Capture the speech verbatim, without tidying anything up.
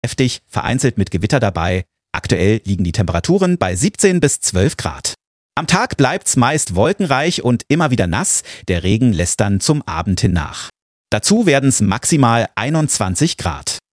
Heftig, vereinzelt mit Gewitter dabei. Aktuell liegen die Temperaturen bei siebzehn bis zwölf Grad. Am Tag bleibt's meist wolkenreich und immer wieder nass. Der Regen lässt dann zum Abend hin nach. Dazu werden's maximal einundzwanzig Grad.